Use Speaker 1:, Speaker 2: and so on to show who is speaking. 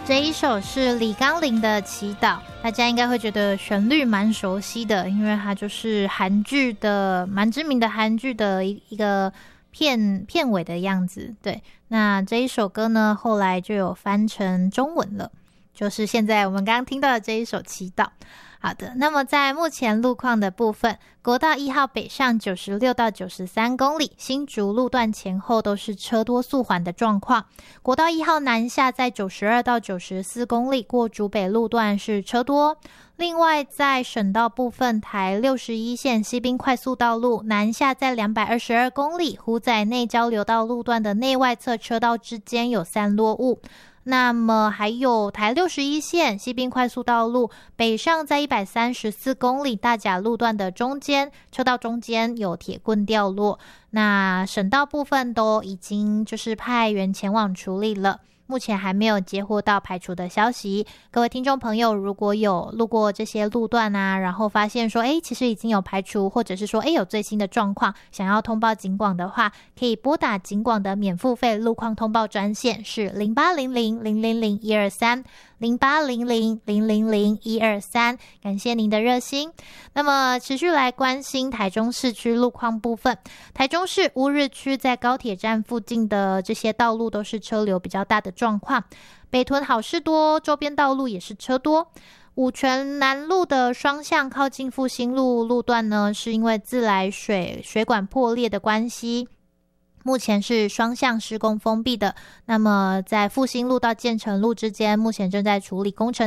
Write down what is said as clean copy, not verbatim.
Speaker 1: 这一首是李刚霖的《祈祷》，大家应该会觉得旋律蛮熟悉的，因为它就是韩剧的蛮知名的韩剧的一个片尾的样子。对，那这一首歌呢，后来就有翻成中文了，就是现在我们刚刚听到的这一首《祈祷》。好的，那么在目前路况的部分，国道1号北上96到93公里，新竹路段前后都是车多速缓的状况。国道1号南下在92到94公里，过竹北路段是车多。另外在省道部分，台61线西滨快速道路南下在222公里，虎仔内交流道路段的内外侧车道之间有散落物。那么还有台61线西滨快速道路北上在134公里大甲路段的中间车道中间有铁棍掉落，那省道部分都已经就是派员前往处理了，目前还没有接获到排除的消息。各位听众朋友，如果有路过这些路段啊，然后发现说其实已经有排除，或者是说有最新的状况想要通报警广的话，可以拨打警广的免付费路况通报专线是0800000123 0800000123，感谢您的热心。那么持续来关心台中市区路况部分，台中市乌日区在高铁站附近的这些道路都是车流比较大的状况，北屯好事多周边道路也是车多。五权南路的双向靠近复兴路路段呢，是因为自来水管破裂的关系，目前是双向施工封闭的。那么在复兴路到建成路之间，目前正在处理工程